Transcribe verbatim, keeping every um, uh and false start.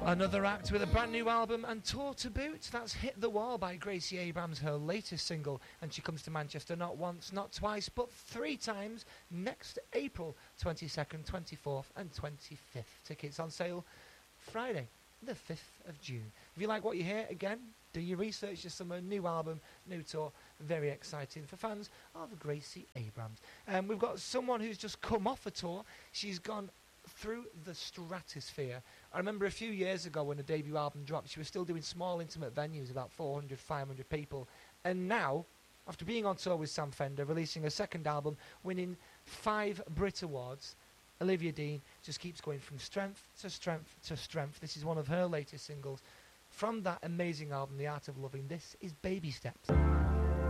Another act with a brand new album and tour to boot. That's Hit the Wall by Gracie Abrams, her latest single, and she comes to Manchester not once, not twice, but three times next April twenty-second, twenty-fourth and twenty-fifth. Tickets on sale Friday, the fifth of June. If you like what you hear, again, do your research this summer. New album, new tour, very exciting for fans of Gracie Abrams. Um, we've got someone who's just come off a tour. She's gone through the stratosphere. I remember a few years ago when the debut album dropped, she was still doing small intimate venues, about four hundred, five hundred people. And now, after being on tour with Sam Fender, releasing a second album, winning five Brit Awards, Olivia Dean just keeps going from strength to strength to strength. This is one of her latest singles from that amazing album, The Art of Loving. This is Baby Steps.